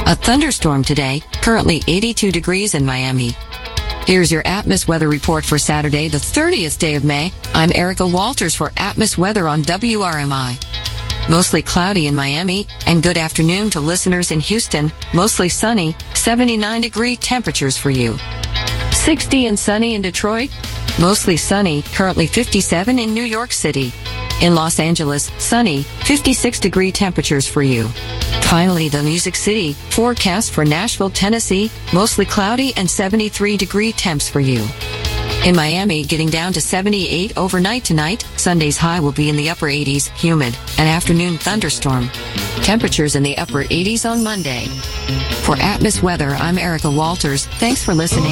A thunderstorm today, currently 82 degrees in Miami. Here's your Atmos weather report for Saturday, the 30th day of May. I'm Erica Walters for Atmos Weather on WRMI. Mostly cloudy in Miami, and good afternoon to listeners in Houston. Mostly sunny, 79-degree temperatures for you. 60 and sunny in Detroit. Mostly sunny, currently 57 in New York City. In Los Angeles, sunny, 56-degree temperatures for you. Finally, the Music City, forecast for Nashville, Tennessee, mostly cloudy and 73-degree temps for you. In Miami, getting down to 78 overnight tonight. Sunday's high will be in the upper 80s, humid, an afternoon thunderstorm. Temperatures in the upper 80s on Monday. For Atmos Weather, I'm Erica Walters. Thanks for listening.